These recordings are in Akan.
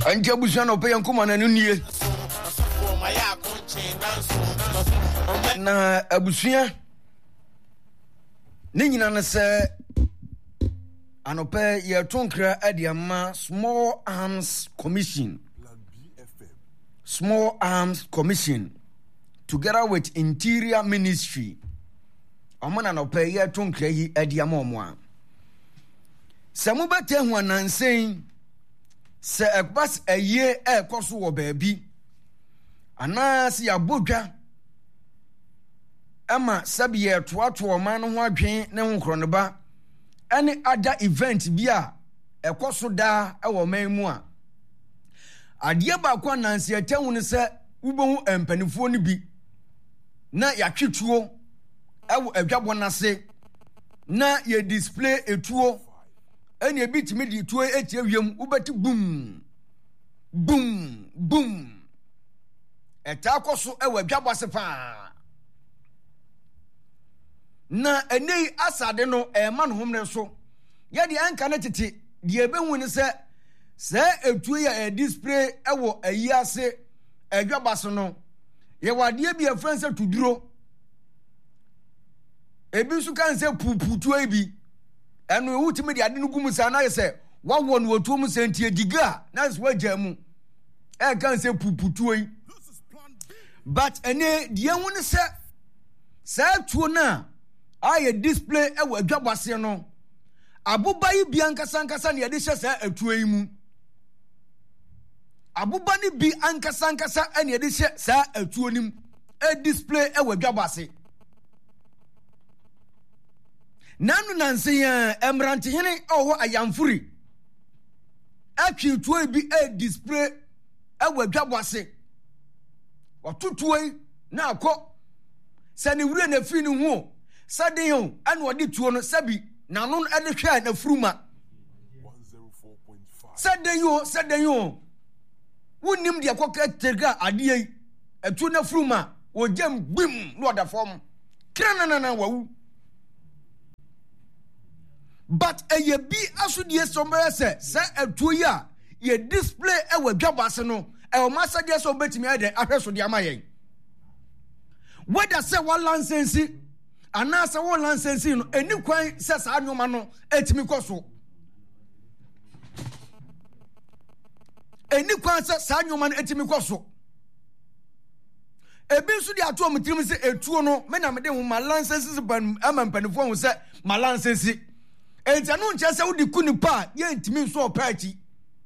Anti abusuan ope yankoma na nie. Na abusuan ne nyina na se anope ye tonkra adiama Small Arms Commission. Small Arms Commission together with Interior Ministry. Amana anope ye tonkra yi adiama omwa. Samubate hu anansen se ekbas eye ekoso wo baabi ana se yabodwa ama sabiye toato man ho adwen ne honkro ne ba any other event bi a ekoso da ewo man mu a ade ba kwa nanse atehu ne se ubohu empanifo ne bi na yatwetuo ewo adwabo nase na ye display etuo eni ebitimi di tuo etie wiem ubeti boom boom boom eta koso ewa dwabase pa na enei asade no ema no homne so ye de anka na tete de ebehu ne se etuo ya display ewo ayi ase edwabase no ye wade bi afranse tuduro ebi su kan se puputuo ebi enu wutimi de ade no gumu sa na yese wawo no otuo mu sentie diga na so wajamu kan se puputuo yi but ene de hu ne se tuo na aye display ewa adwabase no abobai bi ankasa ne de hye se atuo yi mu aboba ne bi ankasa ene de hye se atuo nim display ewa adwabase nanu nanse ya emrante hene owo ayamfuri atwi tuo bi display ewa dwabase watutuo na akọ sane wure na fi ni hu sade yo ane wode tuo no sabi na no ade hwa na furuma 104.5 sade yo wonim de akoka tega ade atu na furuma wojam gbim no da form kranana wawu but eye bi asudie sombre se atuo ya ye display ewa dwabase no e ma sadie so betimi ade ahweso de amayen whether say one license ana say one license no eni kwan se sa anwoma no etimi koso eni kwan se sa anwoma no etimi koso ebi nso de ato omtrim se etuo no me na me de hu ma license ban amampanifo hu se ma license enti no nche se wodi kunipa ye ntimi nso opaachi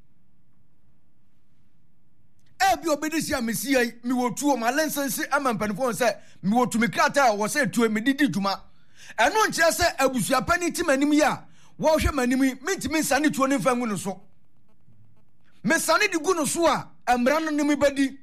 ebi obedisi amesia mi wotuo ma license amampanifo se mi wotu mi krata wo se tuo mi didi djuma eno nche se abusua pani timanim ya wo hwe manim mi ntimi nsane tuo ne fangu no so me sane di gu no so a amra no nimi badi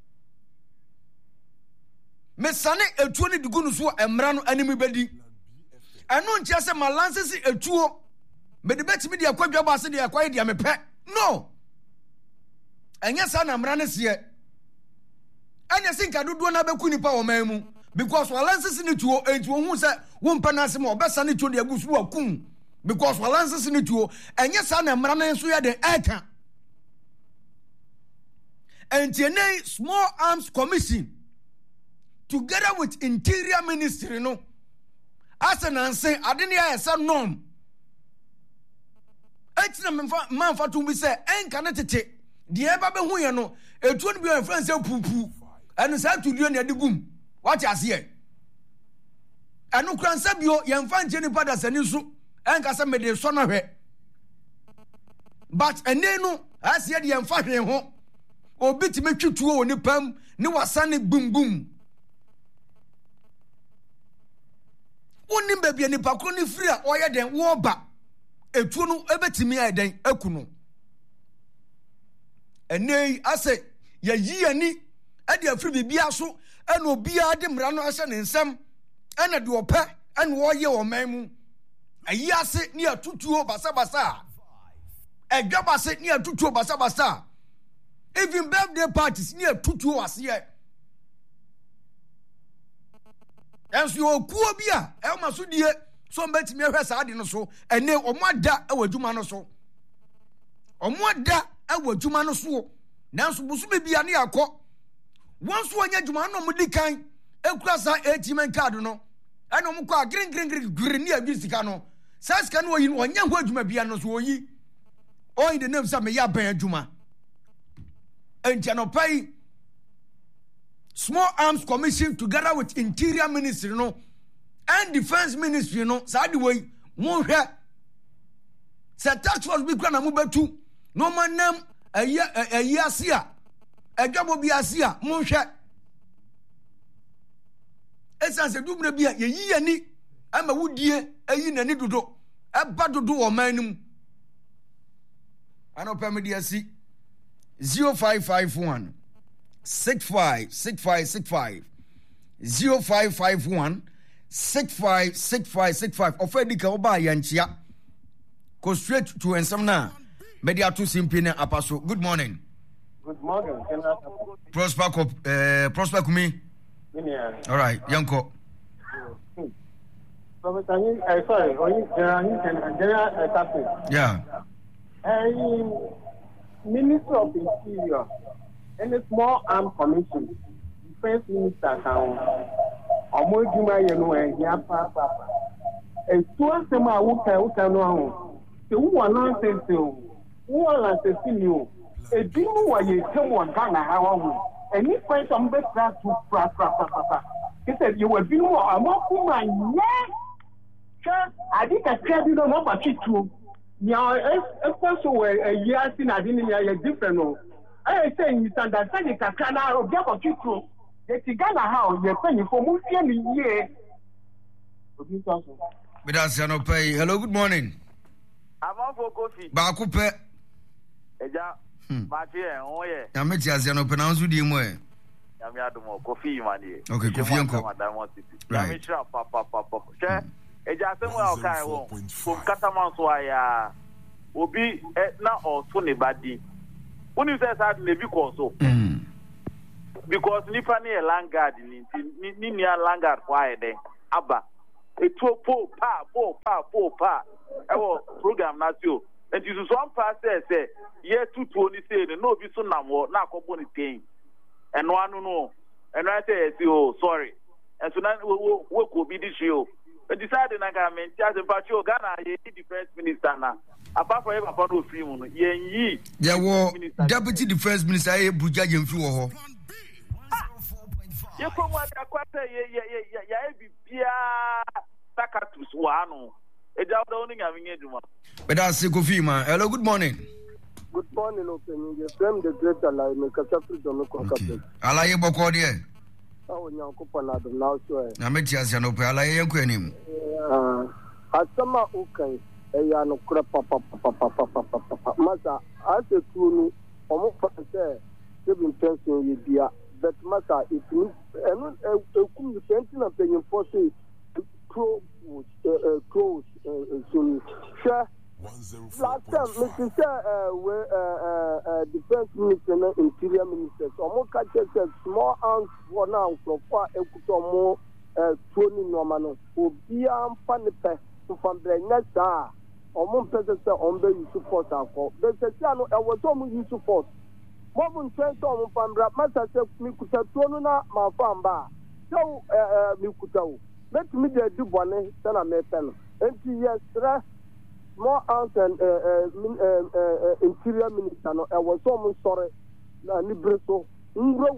me sane etuo ne di gu no so a amra no animi badi eno nche se ma license etuo me de betimi de akwadwa ba se de akwaye de mepe no enya sa na mra ne se enya sinka dodo na beku nipa wo mamu because walanses ni tuo enti wo hu se wo mpa na se mo obesa ni tuo de agusu wa kun because walanses ni tuo enya sa na mra ne so ya de eka enti ene Small Arms Commission together with Interior Ministry no asenanse ade ne ya se norm etina manfa to bi se enka ne tete de eba be hu ye no etuo no bi en France pupu enu sa tuduo ne adigum what ase ye enu kransa bio ye mfa nche ni pada sani so enka se me de so na hwe but ene no ase ye de ye mfa hwe ho obi ti metwituo oni pam ni wasane bum bum oni bebia ni pakro ni free a oye den wo ba etuo no ebetimi aden akuno ene ase ya yi ani ade afri bibia so ena obia de mra no ase ne nsam ena de ope ena wo ye wo man mu ayi ase ne atutuo basabasa edwabase ne atutuo basabasa even birthday parties ne atutuo ase enso okuo bia e ma so die so mbetimi ahwe saade no so ene omoada e wadwuma no so omoada ewo adwuma no so nanso busu bibia ne yakọ wonso onya adwuma no mudi kan ekura sa ATM card no eno mo kwa green ne adu sika no sa sika no oyi onya ho adwuma bia no so oyi in the name sa me ya ban adwuma entianopai Small Arms Commission together with Interior Ministry no and Defense Ministry no sa de way mo hwe se tax force bi kwa na mo betu no manam ayi asia adwabo bi asia mo hwe esa se dubna bi yeyi yani ama wudie ayi nani dodo eba dodo wo manum anopa me dia si 0551 656565 0551 656565 ofedi ka oba yanchia go straight to ensam na media to simpine apaso. Good morning. Good morning. Prosper Kumi. All right, Yanko. Yeah. Minister of Interior and the Small Arms Commission, Defense Minister, Omojuma Yenu, and Papa. And two of them are who know. The one says to one says to you, a demon while you tell one Ghana how and if I some best class to he said you will be more a more woman. Yes, I think I tell you no about it too. Now, also a year since I didn't hear a different. I say you understand the Kakana of Jabba Kitro. The Tigana how you're paying for Muslim year. Hello, good morning. I'm on for coffee. Bakupe. Eja, Matia, oh yeah. I met Yaziano pronounce with him where. Yamiadumo, coffee money. Okay, coffee and coffee. Right. Papa. Eja, somewhere okay, from Catamansoya. Obi, etna or Tony Badi. When you say that, maybe so. Because Nipani a Langard, Ninia Langard, why then? Abba. A po pa. Our program Nazio. And you some pass say, year 220 say, no, be so now, not company thing. And one no. And I say, oh, sorry. And so now what could be this show? But decided I got maintain the Pacho Ghana, defense minister now. Apart from ever part of free moon, ye. There were Deputy Defense Minister Buja Jemfu. You come what I quite say, yeah, Sakatus Wano. A job owning having a duma. But that's Sikofima. Hello, good morning. Good morning, opening the frame the great ally, make a chapter to look on. Alaye Bokodia. Oh, no, Copanado now, sir. Nametias and Opala Yanquenim. Asama okay. Eyano papa masa ase tunu omo fa se sebin pension ye bia but masa itini enu ekum pension na penyon force close soon share last time Mr. Defense Minister and Interior Minister omo ka check Small Arms for now from far ekuto mo tuni normano obi am fa ne pe from the next Omon President Ombe Yusuf Force Alco. The Sessiano, I was almost Yusuf Force. Mobun Trenton Pambra, Master Mikuta Tonuna, my famba. So, Mikuta. Let me do one, Sana Mepen. And yes, Small Arms and Interior Minister, I was almost sorry. Libreso, Ngro,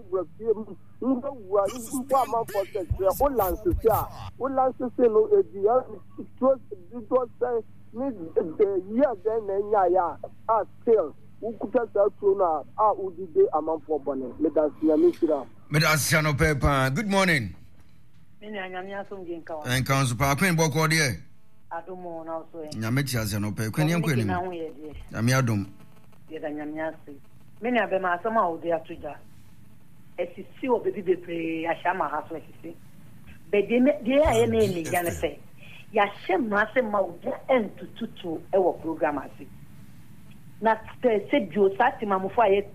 yeah, then ya still ukuta tuna udide amanfo bone medasiano pepa. Good morning. En kanso pa kwen boko de adomo na so e nyameti asiano pe kwen yankweni nyame adom ye da nyame ase meni abema asama odi atuja esisi obebi bebre ashama haso esisi bede de aye na eni gane se ya shem na se ma odi entututu e wo program ase na se bio sati mamufo aye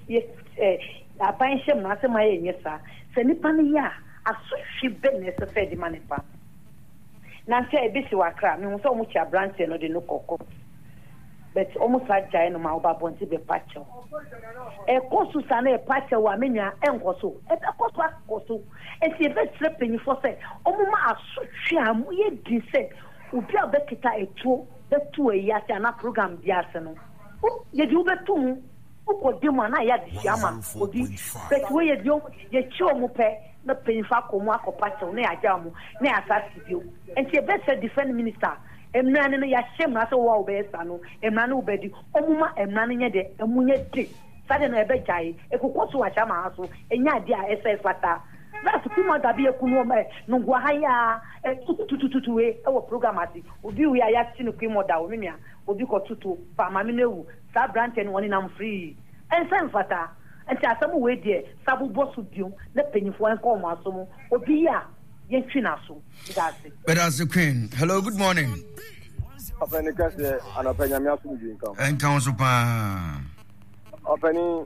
apan shem na se ma ye nyesa se nipa ne ya asohwe be se fe di manepa na se ebisi wakra me so mu cha branch no de no kokko but almost like giant ma oba bonti be pacho e kosu sana e pacho wa menya enkoso e kosu akoso e se be sleeping for say omuma asotwe am ye di say obi abekita etuo betu e ya say na program bi ase no ye di obetu mu uko demo na ya di ama obi but we ye di ye chi omu pe na penfa komu akopacho na ya jamu na ya asasi bio and se be say defense minister emrane no ya hyemra so wo obesa no emrane obedi omuma emrane nye de emunye de sade na ebe jai ekokoso wa chama aso enya de a ss fata that's kuma da bi ekunu no gwa haya tutututu we e wo program ati obi we ya tinu kuma da o mia obi ko tutu pa ma me newu sa branch en woni nam free ensen fata enti asamu we de sabu bosu biom na penyifo en ko mo aso obi ya But as the Queen, hello, good morning. Opening question and opening my income. And council pa. Opening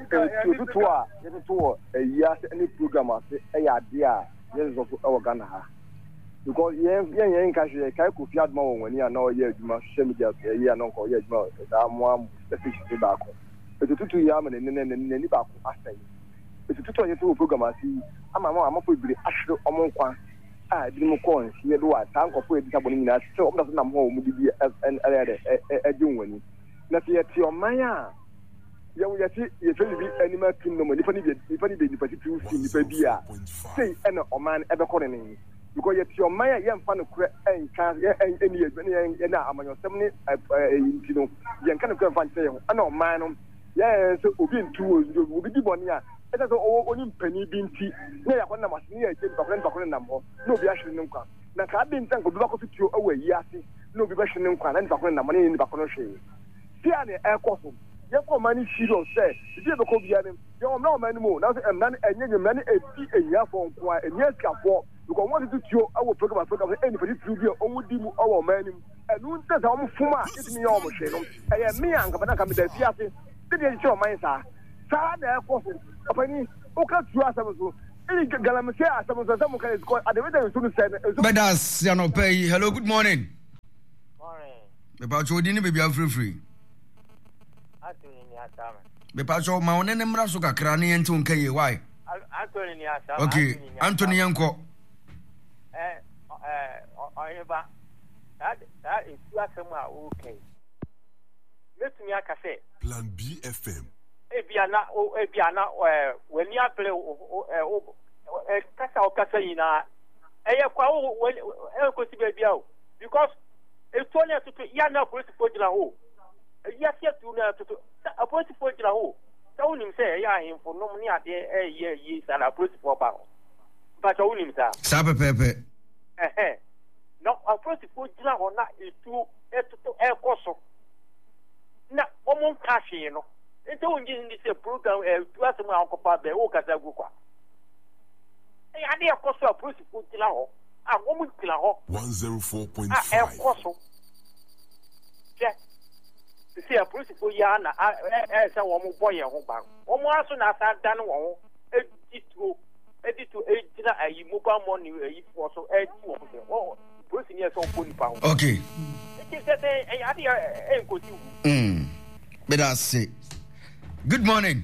to a year any program as a idea years of our Ghana. Because young cash a Kaiku Fiat Mo when you are no year, you must show me just a year, no call yet more. I'm one fish tobacco. But the 2 yam and any back. It's a 2 year program. I see. I'm a pretty actually among one. I didn't call and see a tank of way disabling us. So I'm not home with a doing. Not yet your Maya. You will see you tell me animal kingdom if any particular thing you be say and a man ever calling. Because yet your Maya young fan of and any among your 70 young kind of fan say, I know man. Yes, Ubin too will be born here. It is only penny binti. Near one of us near a number. No, be actually no one. Now, I didn't think of local to away, yasi. No, be actually no one and the money in the Baconoshe. See, an air costume. Your money, she don't say. If you have a copy of him, you're no man more. Now, a man and young man a year for a year for. Because what is it our program anybody to be only do our man and who says I'm for it's me almost. I am me and Gabana come to the Piazzi. Did you show my sir? Sad air costume. Opening, okay, to us. Galamia, some kind of at the weather soon said, but that's Pay. Hello, good morning. Morning. About your dinner, baby, I'm free. Bepacho maone ne mra so kakra ne enti onka ye why okay Anthony Yanko oyeba that is you asema okay let me aka say Plan B FM ebiana when you play kasa ina eye kwa ko ti bebia o because etonia to ya na police pojina ho yes to na to a police pojina ho so nim say ya him for no ni ade ye sala police for ba but so nim sa pepe no a police pojina ho na etu koso na omon kashi no ente onji ndi se program tu asemu akopa be o kasa gu kwa ade koso a police pojina ho a omon kila ho 104.5 koso see a principal yana as a woman boy ho ba omo aso na sa dan wo editu a mobile money e for so oh person here so phone pa okay it say e go ti but that's it. Good morning.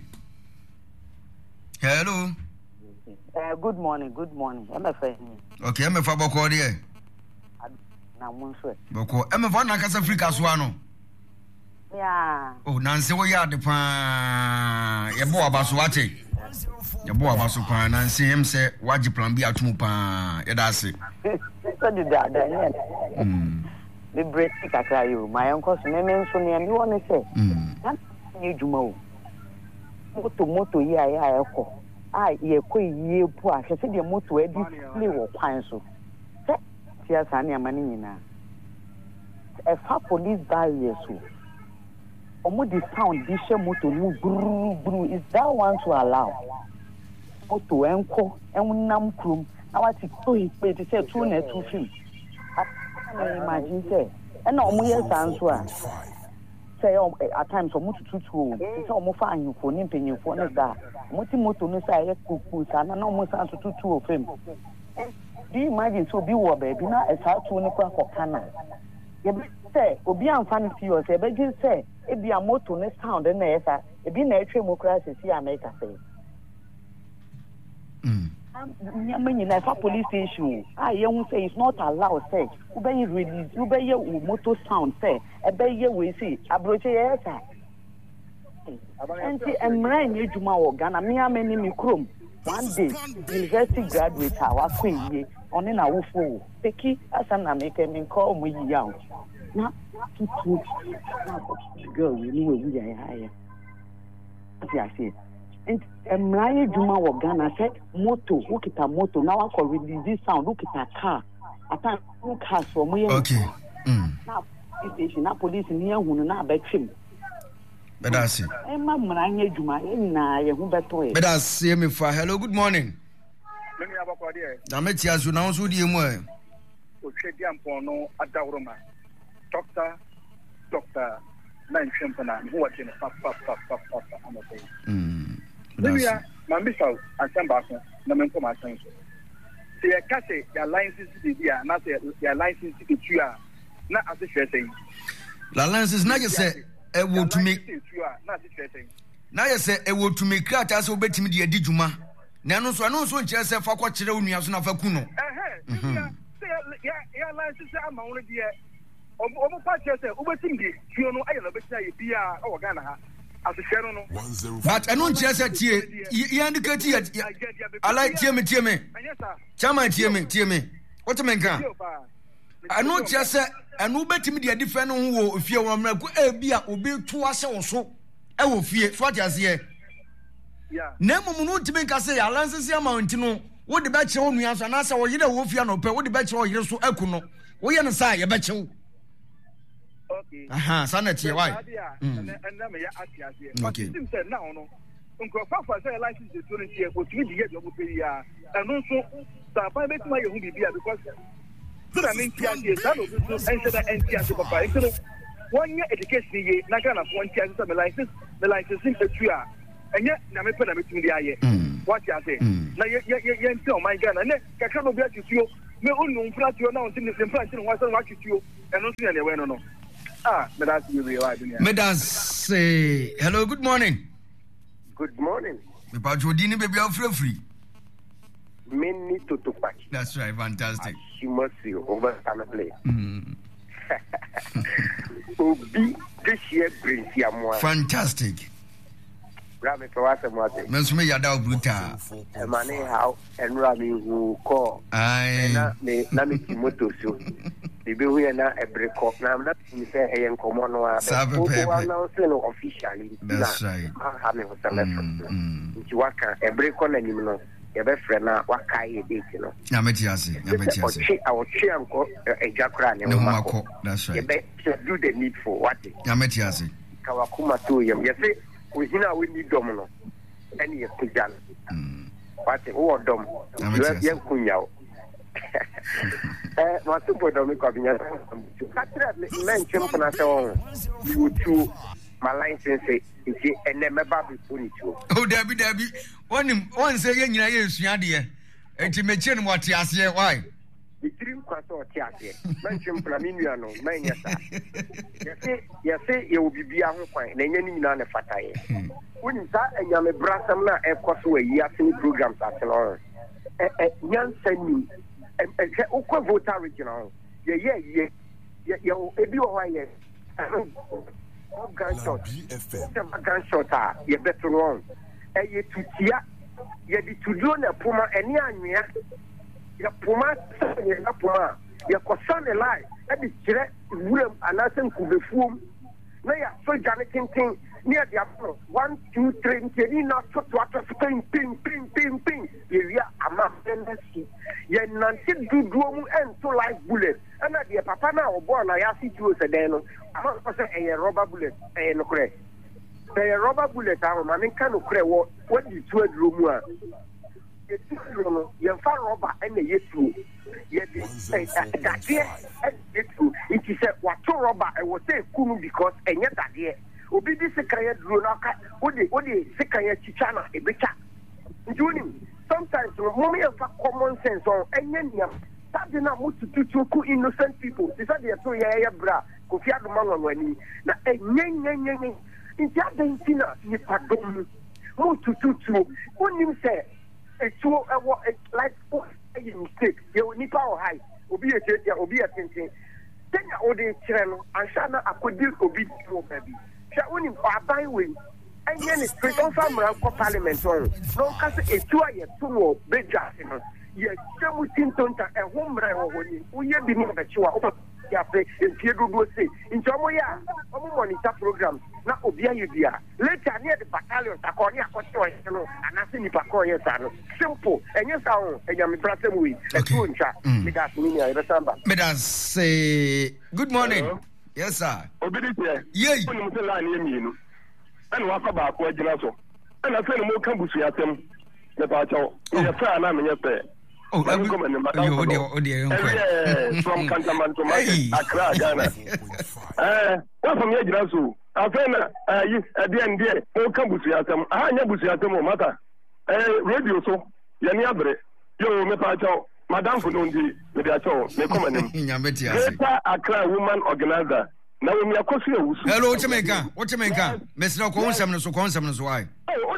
Hello. Good morning. MFA. Okay, MFA boko there. Na munso. Boko MFA na kasa Africa so ano. Yeah. Oh, Nancy, we are the pan. Your boy Baswati. Your boy Basu pan. Nancy him say, what you plan be at Mupa? That's it. So did that, the break kakra you. My uncle's name is Sonia. You want to say? That's you, Jumo. Moto, yeah, eko. Ye koi ye poor. She said, your moto, Eddie, or pine so. Yes, I am money now. A far police barrier so. Omodi sound bishe moto mu bru is that one to allow moto enko enunam krum na wati to ipe ti say two na two film I imagine say na omo yes anso a say at times omo tutu say omo fa anyufo ni mpenyufo ne da moto no say kuku sa na omo san tutu o film do you imagine so bi wo baby na esa to ni kwa kokana say obi amfan serious e be gin say e bi a moto ne sound na esa e bi na etwe democracy si America say nyamanyina fa police station you say it's not allowed say we be release we be motor sound say e be ye we see abroche esa enti emra nye djuma wo Ghana me ameni mi krom one day university graduate our queen oni na wo fo peki asam na make me call mu yi yawo na tutu na girl we ni we ya ya ya see emra djuma wo Ghana say moto ukita moto na wa ko release sound ukita car atan car so mu ye okay na station na police ni ehunu na abetwem Bedasi. Emma mranye djuma na ye hu beto e. Bedasi me fa. Hello, good morning. Me ni abakwa de. Na meti azu na so die mu e. O twedi ampon no adawroma. Doctor na nhwempana ho wache no pa amose. Bia ma misal asamba ko na me ko ma san so. Se ya kase ya license di dia na se ya license di tua na asehwe sen. La license na je se e wo to me na ye se e wo to me krata se obetimi de adi djuma na no so nkire se fa kwa kire onua so na fa ku no ya license ama won de obo pa kire se obetimi de tuo no aye na betia ye bia o Ghana ha asehwe no but eno nkire se tie ye indicate ye ala tie me chama tie me what me nka eno nkire se enu betimi de adi fe no ho wo fie wo mra ku e bia obi tu ase wo so e wo fie so atiase ye na mumu no timi nka se ya license amount no wo de ba kire wo nua so na se wo yire wo fie no pe wo de ba kire wo yire so aku no wo ye no sa ye ba kire okay aha sanity why na me ya atiase okay sim say now no nko fa say license de to no tie o timi di ye do pe ya enu so sa ba betima ye hu bibia because so that means that no so enter the NTS papa so one year education ye na Ghana for NTS so me license in etua enye na me pe na metumi dia ye what you say na ye enti my Ghana ne kakra no bia tutuo me onu mfratuo na onti ne mfratuo no wasan wa tutuo eno so ne we no me that's you we wa dunia me say hello good morning me pa jodi ni baby free many to pack. That's right, fantastic. She must see over family. Obi this year brings ya more. Fantastic. Rami for what I'm watching. Mensume yada bruta. Money how and Rami who call. Aye. Na me moto so. Bibi we na e break up. Na na me say e en common wa. No officially. That's right. I me was a waka e break on anim no. Ye be frena waka ye date no. Na metiase. I will share anko ejakra ne mako. That's right. Ye be do the need for what? Na metiase. Kawakuma to yem. Ye say we hina we need dom no. Any ye kujan. What o dom. Ye kunyao. Ma super dom ko binya. Katra men chempo na so. You too my license nti ene meba be phone too. Oh Dabi one say ye nyina ye sua de enti meche no wate ase why the dream kwaso oti ase menchim plan nua no manya sa ye say ye obibia ho kwan na nya ni nyina ne fataye woni sa enyame brasam na ekoso ayi ase programs atelo nyansani ukwa voter regional ye ebi o waye gunshot ye better wrong ye tutia ye di tudio na puma eni anwea ye puma ye kosane lai e di kire wuram anasen kubefuom na ya so jane tintin ni e di apro 1 2 3 nkeni na to ping ye ria ama pendesi ye nanti duduo mu ento life bullet ana di papa na obo na ya situo se den no ama ko se e rubber bullet e no kre the rubber bullet ma me kan no kre wo di tu aduro mu a ye tu no ye fa rubber na ye tu ye di dade e tu it is a what rubber e wo say kunu because enye dade obi di sekaya duro na ka odi sekaya chichana e becha njuni sometimes mommy have common sense on enye niam tadi na mutu ku innocent people this are the two ya bra Kofi Adoma wani na enyenyenyenyen nti adantina ni padom mo tututu onim say etuo ewo like a mistake you nipa o high obi e obi e tintin tenya odi kire no ansa na akodi obi do baby sha onim aban we enye ni straight on famra ko parliament on no ka se etuo ye to mo beja no ye chemu tintonta e homra ho honi uye bi no be chiwa o ya fe empie dodo se nti omo ya omo monitor program na obi ayebia later near the battalion akoni akoti o no anase ni pakọ ye sa no simple enye sa ho enyame brasem wi etu ncha me das ni ya resamba me das say good morning. Hello? Yes sir obidite ye oni mo se la ni emienu ana wa fa ba ko agina so ana fe no mo kan busu ya tem me ba chawo ye fa na me ye fe oh I'm coming from Cantonment to Accra, Ghana. What from your grassroots? I found at the end there, no Cambusiatum, I never see at matter. Radio so, Yaniabre, yo, Mepacho, Madame Funundi, with their show, they come in. Accra woman organizer. Now we are costing. Hello, Jamaica. What Jamaica? Mr. Consam, so Consam, why?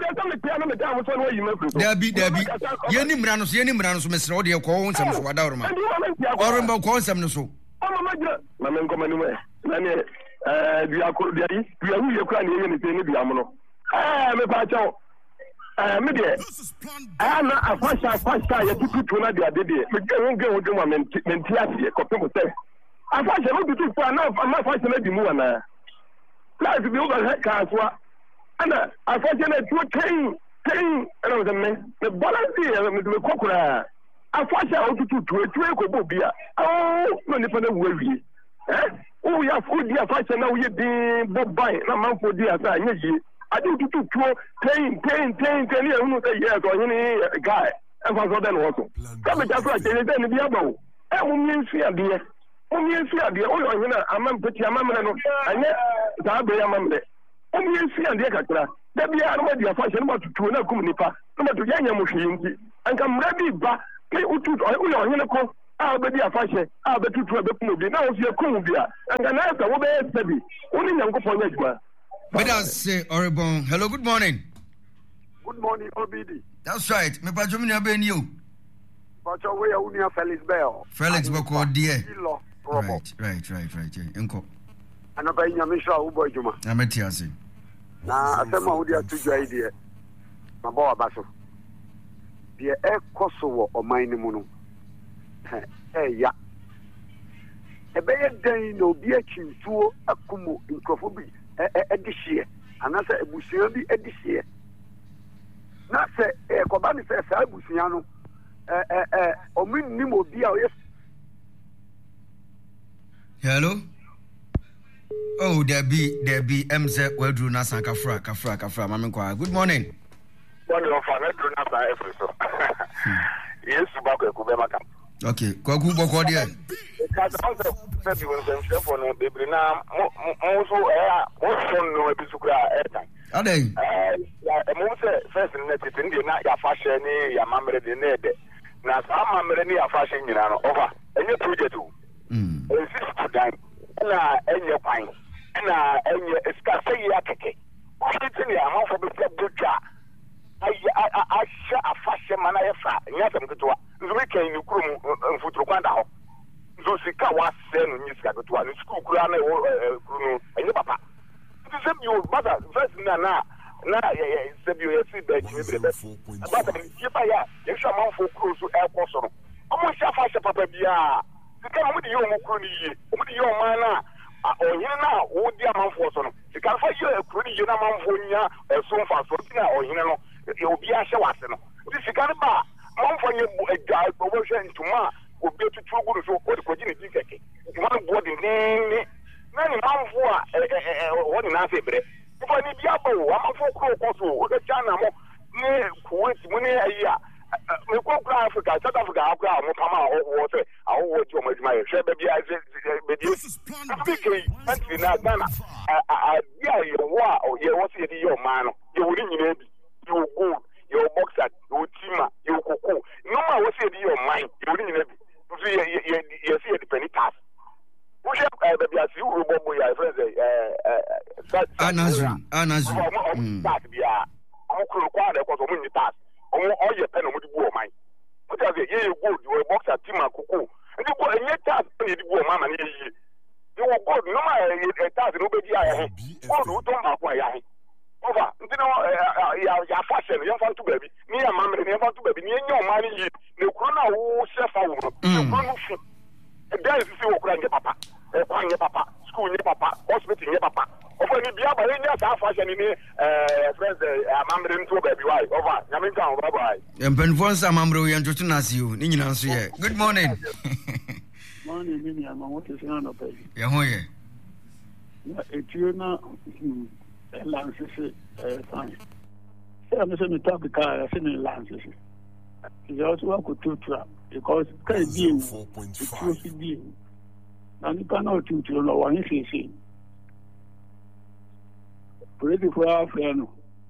There be Yenny Branos, Mr. Audio Consam, Wadarma. Or about Consam, so. Mamma, come anyway. We are really crying anything in the Amono. Mepacho. Maybe I'm a fashion, you put to another day. We can't go with the woman, Mentiasi, Cotomo. I find a little bit for enough. I'm not fighting any more now. Life is over head caswa. And I find a two and I was a man. The balance here with the cockra. I find out to a beer. Oh, no, if I don't worry. Oh, you have food, dear fashion. Now you're being Bob by a month for dear. I do to 10 years or any guy. And for then also. Come and just like then the other. I will mean, dear. Only see a dear, I'm pretty a mamma, and yet Zabri Amambe. Only see a dear Catra. There be a media fashion about to a communipa, no matter Yanya Mushinzi, and come ready back. Play Utu or Uno, I'll be a fashion, I'll be to a movie. Now you're Columbia, and an answer will be steady. Only young Coponegma. Let us say, Oribon, hello, good morning. Good morning, OBD. That's right, me Pajumina Ben you. But your way, only a Felix Bell. Felix Boko, dear. Right. Enko. And about Yamisha Uboy Juma. Ametiasi. Now, I said, my dear, to your idea. My boy Basso. The air Kosovo or mine Munu. Hey, ya. A bad day, no beer king to a kumu in Kofobi, this year. And I said, Busiabi this year. Not say, a Kobani says, Busiano. Omin Nimo Dia. Hello. Oh, there be MZ Wedru Nasa Kafra. Mamma. Good morning. Yes, Kubemaka. Okay, Kwaku Bokodia. Are they? First, in the fashion, your mamma, the ned. Now, some mamma, fashion, you know, over. And you project. And your pine, and your escape yakake. Sitting here, I'm for the butcher. I share a fashion man. I have yes, I'm good to the weekend you come and Futrukanda. Zosika was sent in Niska to school, and your papa. It is your mother, first Nana. Now, said you see that. But if you are for cruise to air person, almost a fashion papa. The kind of young Mukuni, with your manner, or you now, would the amount for some. The can find you a pretty young amount for you, as soon as or you know, you'll be a show. This is kind of bar. Mom for you, a guy, promotion to Ma, will be to trouble so what the virginity. One body name, many mom for what in Africa. If I need Yabo, I'm for Croco, what a channel, Kuwait, money a year. We go to Africa, South Africa, Mopama, or water, I will watch my share, baby. I said, Ghana. Yeah, you are, or you was your man, you will in you go, your boxer, your teamer, your cocoa. No matter what's in your mind, you will in you see a penny task. Push up, baby, as you will Anazu. That be a require the cost of money tax. All your pen of the war mine. What are the year good? You a boxer, Tima Coco. And you go and yet tax the war, mamma. You will go no a tax, nobody. I don't know why I. Over, you know, your fashion, you want to baby. Me and mamma, you want to baby. Me and your money, you can't who chef out. And there is still crying your papa, crying your papa, school your papa, hospital your papa. Over the Biaba, in your fashion in friends, mamma into baby. Why? Over, Yaminka, bye bye. And Penfonsa Mamro and Jotunas you, Nina. Good morning. Morning, Nina. I'm what is on a baby. Yahoye. It's you now. Lances, fine. I'm going to talk the car, I in Lances. He also work with 2 trap because can deal with deal. And you cannot do to know what he's saying. Pretty for our friend.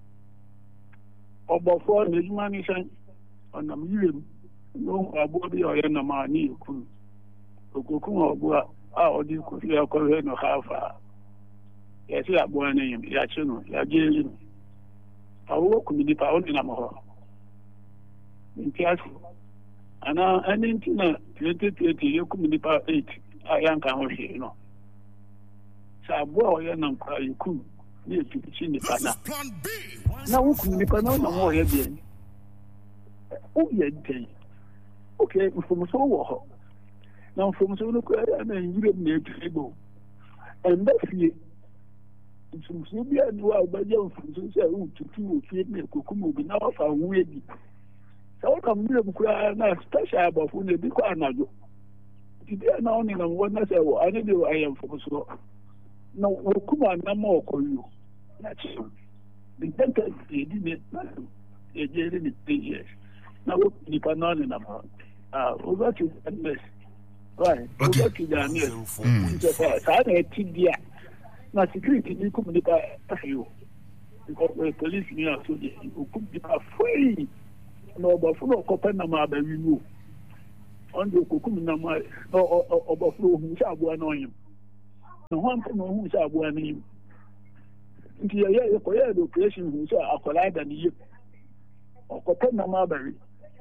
About 4 money on the million. No, a body or any money. Cocoon or you could hear no half. Yes, you are born in Yachino, Yajin. I work with the power in Amaho. In careful. And now, anything 2020, you come in the power 8. I am coming here, you know. So I bought a young cry, you could need to see the partner. Now, who could be no more again? Oh, yeah, okay, from so now from so look, and then you don't need to go. And that's it. Be a new Albanian from to 2 feet, Kukumu, now for weedy. So come you cry now, special about when they be quite now. Today, now, in one I say, I don't know I am from so. No, Okuma, no more call you. That's so. The dentist didn't a year in 3 years. Now, you can not in about. Over to the right, over to the next. I had a TDI. Now, security, you could be you because the police near so you could be afraid. No, but for no Copenhagen, we move on the Kukumama or Buffalo who shall go on him. No one from who shall go on him. Into your location who shall collide and you or Copenhagen.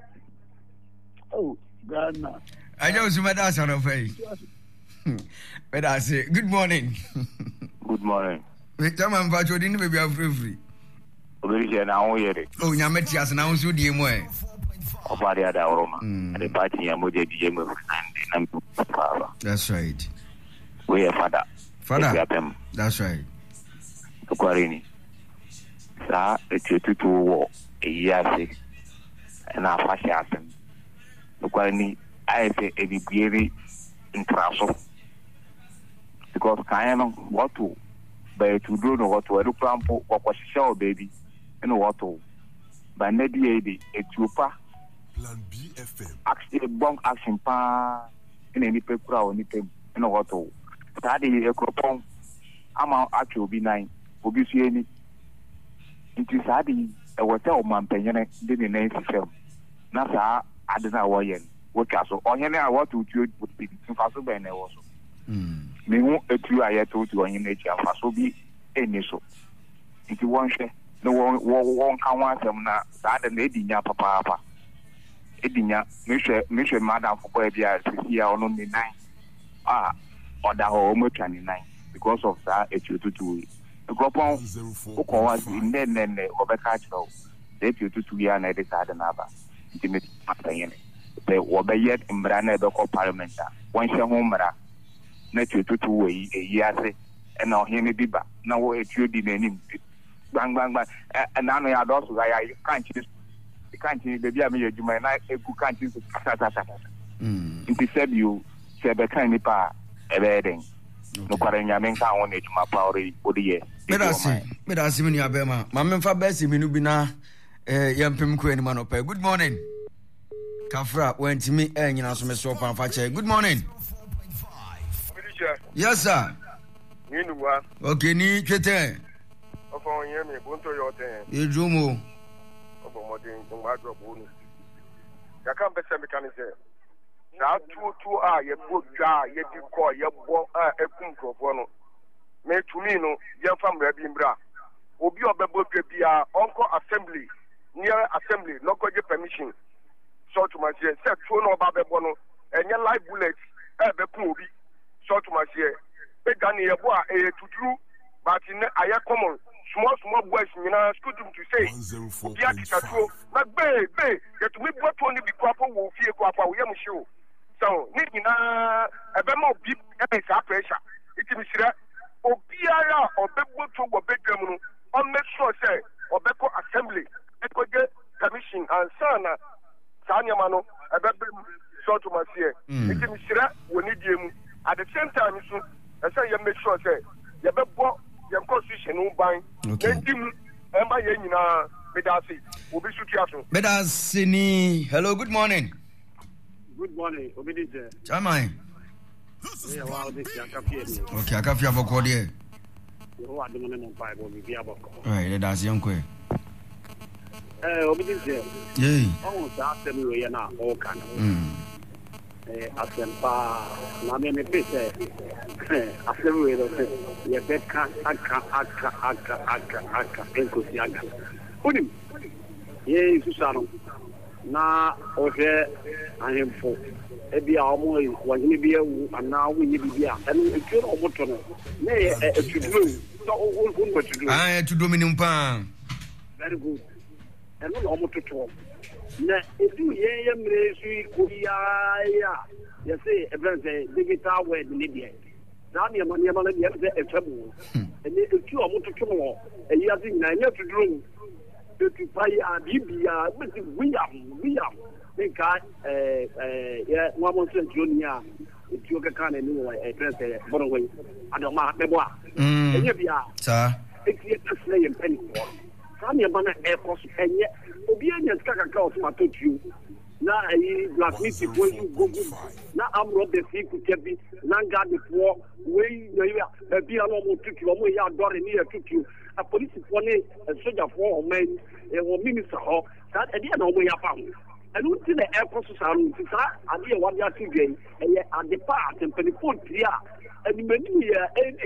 Oh, God, no. I know some of us on a face. But I say, good morning. Good morning. Come on, but you didn't be free. Oh, Yametias now, so dear way. Of Maria Roma, and the party and with the game of Father. That's right. We are Father. That's right. Quarini. Sir, it's a 2 war, a year 6, and our fashion. Quarini, I say a very interesting. Because Kayano, what to, but to do no what to a crampo or what show baby, and what to. By Nedi, a tupa, Plan BFM, actually, bomb action pa in any paper or anything, and what to. Study a cropon, I'm out actually be 9, obviously any. It is Adi, a hotel man penny, didn't name himself. Nasa, I don't know why. What castle, or any I want to do would be in Faso also. Me who a 2 I told you on your nature, Faso be any so. If you want to, no one can want them now, that and Edinia Papa. Edinia, Mission Madame for Boya, here on only 9. Or the home 29, because of that, it's you to do it. The Gopon, who was in then over Catchlow, that you to 2 years and I decided another. Intimate Master. They were yet in Brana Doko Parliament. Once your home, net you to 2 a year, and now he may be back. Now, it's you didn't bang, and now I also I can't choose. You can't choose the Biamia, you might not a good country. It is said you said the kind of pa a wedding. No, Paranamen on it, my power, Odia. But I see when you are Bema, Mamma Fabesi, Minubina, young Pimco and Manope. Good morning. Kafra went to me and you know some soap and fache. Good morning. Yes, sir. Okay, ni chete. You drumo. Yakam bese mechanize. Na 2 you put jar, you call your ekum no. me to me no yɛn fam rabi mbra obi obebo dwa bia onko assembly near assembly no go get permission so to my say tuo no oba bebo no enye live bullets be ku obi so to my say be gani yebo a tuturu but in aya common small boys nyina school to say obi akitatuo na be get me boto ni bi kwapo wo fie kwapo wo yam show so ni nyina ebe ma obi e sa pressure it misira obiara obegboto wo bedwam no on make sure say obeko assembly eko get permission and sana sanyama no ebe so to my say it misira woni diemu at the same time so I say you make sure say you bebo your constitution no ban endim emba ye nyina medasi obi sutuaso medasi ni hello good morning obedije chamai yeah wow this yakafie okay akafia boko de yo ademo no pai bo bi aboko right that's yanko obedije oh sa tell me we na o kan asempa na me pese asemwe do ye beka aka enkosi aga unim ye susano na ohe ahemfo ebi a omo wahini bi ewu ana wunye bibia enu eturo omoto no na ye etuduro so on etuduro etuduro minim pa very good enu na omoto to na edu ye mresu kuya ya say everything digital word ni dia na me ma na dia say etwabu ene etu omoto to no eyi azi na nya tuduro etu pai a bibia meti William nka ya wa mo se jonia etu ka kan ni wo everything boro we adoma bebo a enye bia sa etie tsle yem pani ko sa me ma na e ko so enye obi anya skaka ka o ma to tu na ayi black meat ko yu gogo na amro de fi ku kebi na nga de po we ya bi ano mo tutu mo ya dore ni ya tutu a police for ni soldier for o men e wo minister ho that e dia na mo ya fa ho enu ti na e ko so sa no ti sa ade e wa dia tu gwen e ye ade pa tempani po tria eni mani ya